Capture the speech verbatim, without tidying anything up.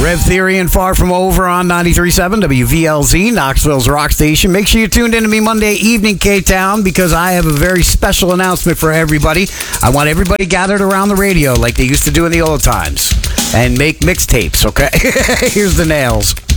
Rev Theory and Far From Over on ninety-three point seven W V L Z, Knoxville's rock station. Make sure you're tuned in to me Monday evening, K-Town, because I have a very special announcement for everybody. I want everybody gathered around the radio like they used to do in the old times and make mixtapes, okay? Here's the nails.